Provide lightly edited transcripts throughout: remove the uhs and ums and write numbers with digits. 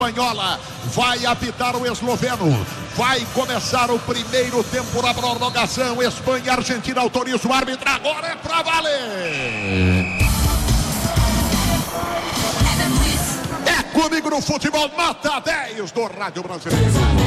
Espanhola, vai apitar o esloveno, vai começar o primeiro tempo na prorrogação. Espanha e Argentina, autoriza o árbitro, agora é pra valer. É comigo no futebol, nota 10 do Rádio Brasileiro.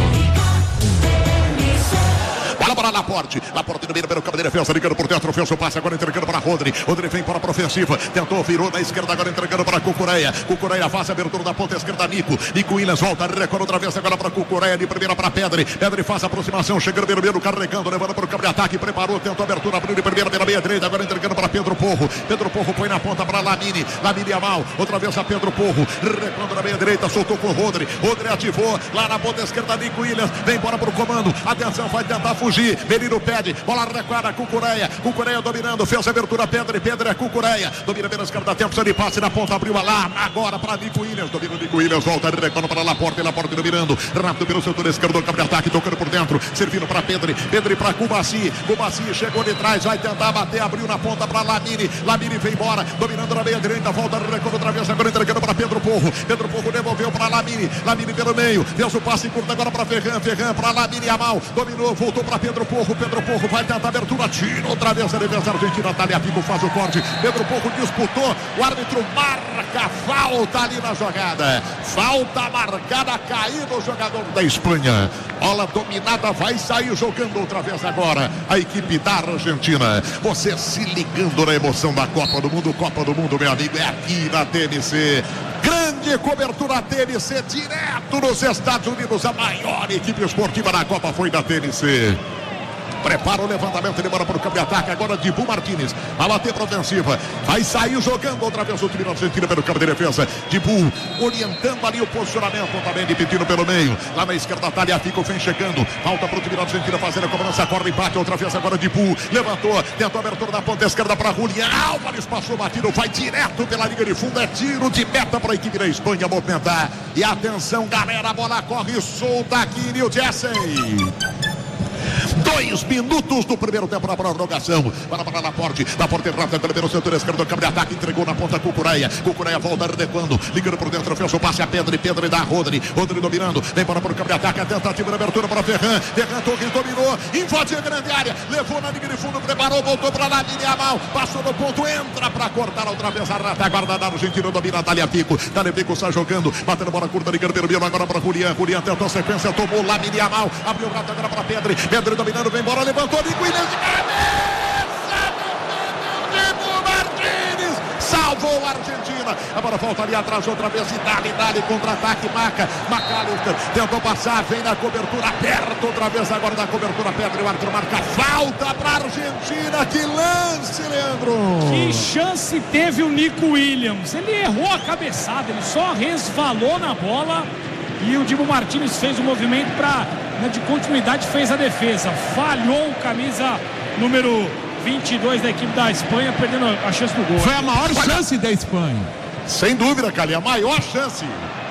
Bola para Laporte no meio pelo campo de defesa, ligando por dentro, fez o passe, agora entregando para Rodri vem para a ofensiva, tentou, virou na esquerda, agora entregando para Cucurella faz a abertura da ponta esquerda, Nico Williams volta, recorre outra vez agora para Cucurella, de primeira para Pedri faz a aproximação, chegando primeiro, carregando, levando para o campo de ataque, preparou, tentou a abertura, abriu de primeira pela meia direita, agora entregando para Pedro Porro põe na ponta para Lamine Yamal, outra vez a Pedro Porro, recuando na meia direita, soltou com Rodri ativou, lá na ponta esquerda, Nico Williams, vem embora para o comando, atenção, vai tentar fugir, Menino pede, bola recuada, Cucurella dominando, fez a abertura, Pedri é Cucurella, domina pela esquerda, tempo de passe na ponta, abriu alarme, agora para Nico Williams, domina o Nico Williams, volta, recuando para Laporte dominando, rápido pelo setor esquerdo, campo de ataque, tocando por dentro, servindo para Pedri para Cubarsí chegou de trás, vai tentar bater, abriu na ponta para Lamine vem embora, dominando na meia direita, volta, recuando outra vez, agora entregando para Pedro Porro devolveu para Lamine pelo meio, fez o passe curto agora para Ferran para Lamine Yamal, dominou, voltou para Pedro Porro vai tentar abertura, tira outra vez a defesa argentina, Tagliafico faz o corte, Pedro Porro disputou, o árbitro marca falta ali na jogada, falta marcada, caiu o jogador da Espanha, bola dominada, vai sair jogando outra vez agora a equipe da Argentina, você se ligando na emoção da Copa do Mundo, meu amigo, é aqui na TNC, grande cobertura TNC, direto nos Estados Unidos, a maior equipe esportiva da Copa foi da TNC. Prepara o levantamento, ele bora para o campo de ataque, agora Dibu Martínez, a bater para a ofensiva, vai sair jogando outra vez o time da Argentina pelo campo de defesa, Dibu orientando ali o posicionamento, também de Pitino pelo meio, lá na esquerda, Tagliafico vem chegando, falta para o time da Argentina fazer a cobrança, corre, empate, outra vez agora Dibu, levantou, tentou a abertura da ponta esquerda para Julián Álvares, passou batido, vai direto pela linha de fundo, é tiro de meta para a equipe da Espanha movimentar, e atenção galera, a bola corre solta aqui em New Jersey. 2 minutos do primeiro tempo na prorrogação. Para Laporte rápido, pelo setor esquerdo do campo de ataque, entregou na ponta Cucurella volta recuando, ligando por dentro, fez o passe a Pedri dá Rodri dominando, vem para o campo de ataque, a tentativa de abertura para Ferran Torres dominou, invadiu a grande área, levou na linha de fundo, preparou, voltou para Lamine Yamal, passou no ponto, entra para cortar outra vez a retaguarda da Argentina, domina Tagliafico sai jogando, batendo bola curta, ligando pelo meio, agora para Julián tentou a sequência, tomou Lamine Yamal, abriu o braço agora para Pedri dominando, vem embora, levantou, Nico Williams de cabeça, Dibu Martínez, salvou a Argentina, agora volta ali atrás outra vez, Dali, contra-ataque, McAllister, tentou passar, vem na cobertura, aperta outra vez agora na cobertura, Pedri, o árbitro marca falta para a Argentina, que lance, Leandro! Que chance teve o Nico Williams, ele errou a cabeçada, ele só resvalou na bola, e o Dibu Martínez fez o movimento de continuidade, fez a defesa, falhou o camisa número 22 da equipe da Espanha, perdendo a chance do gol. Foi a maior chance da Espanha. Sem dúvida, Cali, a maior chance.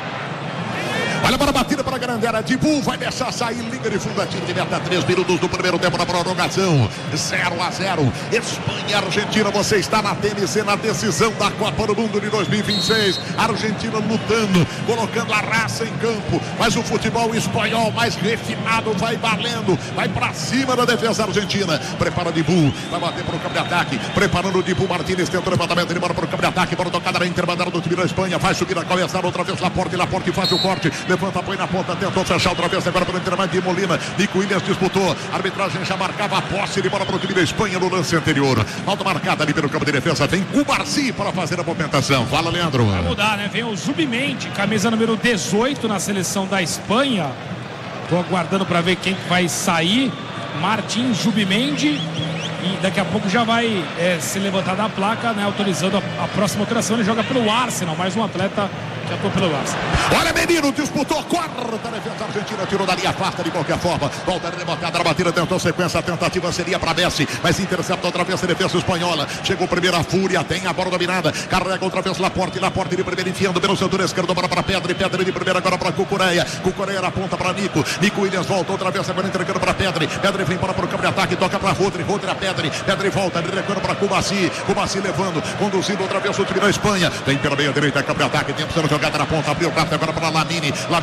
Olha para a batida para a grande área, Dibu vai deixar sair, liga de fundo, atira de meta, 3 minutos do primeiro tempo na prorrogação, 0-0, Espanha e Argentina, você está na TNC, na decisão da Copa do Mundo de 2026, Argentina lutando, colocando a raça em campo, mas o futebol espanhol mais refinado vai valendo, vai para cima da defesa argentina, prepara Dibu, vai bater para o campo de ataque, preparando o Dibu Martínez, tenta o levantamento, ele bora para o campo de ataque, para tocada na intermediária do time da Espanha, vai subir a cabeçada outra vez, Laporte faz o corte, levanta, põe na ponta, tentou fechar outra vez, agora para o intermédio de Molina, Nico Williams disputou, a arbitragem já marcava a posse de bola para o time da Espanha no lance anterior, falta marcada ali pelo campo de defesa, vem Cubarsí para fazer a movimentação, fala Leandro. Vai mudar, né? Vem o Zubimendi, camisa número 18 na seleção da Espanha, tô aguardando para ver quem vai sair, Martin Zubimendi, e daqui a pouco já vai ser levantada a placa, né, autorizando a próxima alteração, ele joga pelo Arsenal, mais um atleta que atuou pelo Arsenal. Olha, menino, disputou, corta a defesa argentina, tirou dali, afasta de qualquer forma, volta rebotada na batida, tentou sequência, a tentativa seria para Messi, mas intercepta outra vez a defesa espanhola, chegou primeiro a Fúria, tem a bola dominada, carrega outra vez Laporte de primeiro enfiando pelo setor esquerdo, bola para Pedri de primeira agora para Cucurella na ponta para Nico Williams volta outra vez agora entregando para Pedri vem para o campo de ataque, toca para Rodri a Pedri volta, ele recuando para Cubarsí levando, conduzindo outra vez o time da Espanha, vem pela meia direita, campo de ataque, tempo sendo jogada na ponta, abriu o braço agora para Lamine.